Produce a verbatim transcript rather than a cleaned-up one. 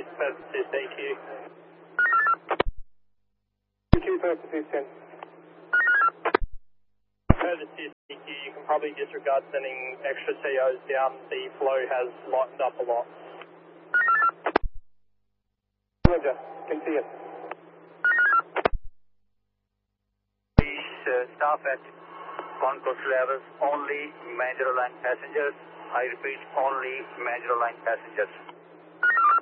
is purposes, thank you. Q purposes ten. Purposes, thank you. You can probably disregard sending extra C Os down. The flow has lightened up a lot. Roger, can see it. Please uh, staff at concourse levels, only major line passengers. I repeat, only major line passengers.